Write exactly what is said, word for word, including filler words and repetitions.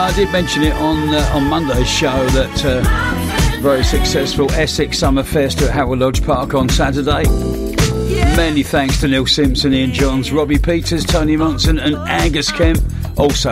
I did mention it on uh, on Monday's show that uh, very successful Essex Summer Fest at Howell Lodge Park on Saturday. Many thanks to Neil Simpson, Ian Johns, Robbie Peters, Tony Monson and Angus Kemp. Also